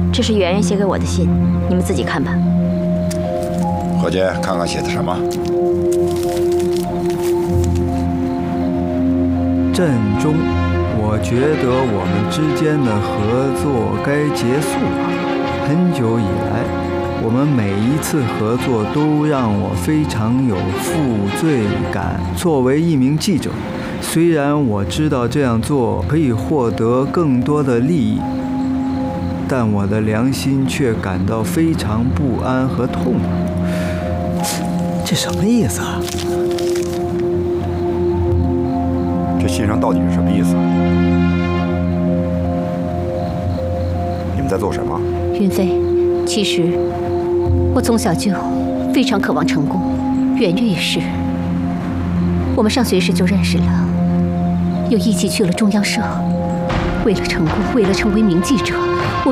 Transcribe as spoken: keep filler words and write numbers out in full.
这是圆圆写给我的信，你们自己看吧。 何姐，看看写的什么。 朕中，我觉得我们之间的合作该结束了。很久以来，我们每一次合作都让我非常有负罪感。作为一名记者，虽然我知道这样做可以获得更多的利益，但我的良心却感到非常不安和痛苦。这什么意思啊？ 这信上到底是什么意思？你们在做什么？ 云飞，其实我从小就非常渴望成功，圆圆也是。我们上学时就认识了，又一起去了中央社。为了成功，为了成为名记者。